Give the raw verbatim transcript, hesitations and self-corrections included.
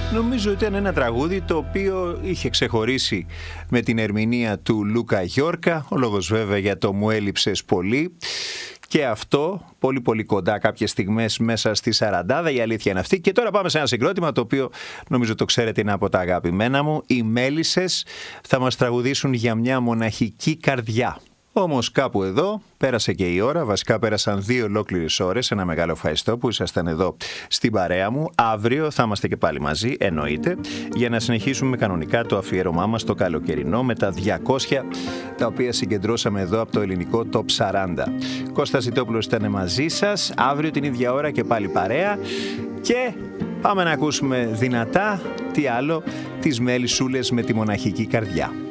Νομίζω ότι ήταν ένα τραγούδι το οποίο είχε ξεχωρίσει με την ερμηνεία του Λούκα Γιόρκα, ο λόγος βέβαια για το «Μου έλειψες πολύ». Και αυτό πολύ πολύ κοντά κάποιες στιγμές μέσα στη σαραντάδα, η αλήθεια είναι αυτή. Και τώρα πάμε σε ένα συγκρότημα το οποίο νομίζω το ξέρετε, είναι από τα αγαπημένα μου. Οι Μέλισσες θα μας τραγουδήσουν για μια μοναχική καρδιά. Όμως κάπου εδώ πέρασε και η ώρα, βασικά πέρασαν δύο ολόκληρες ώρες. Ένα μεγάλο ευχαριστώ που ήσασταν εδώ στην παρέα μου. Αύριο θα είμαστε και πάλι μαζί, εννοείται, για να συνεχίσουμε κανονικά το αφιέρωμά μας το καλοκαιρινό με τα διακόσια τα οποία συγκεντρώσαμε εδώ από το ελληνικό Top σαράντα. Κώστας Ζητόπουλος ήταν μαζί σας, αύριο την ίδια ώρα και πάλι παρέα και πάμε να ακούσουμε δυνατά, τι άλλο, τις Μέλισσούλες με τη μοναχική καρδιά.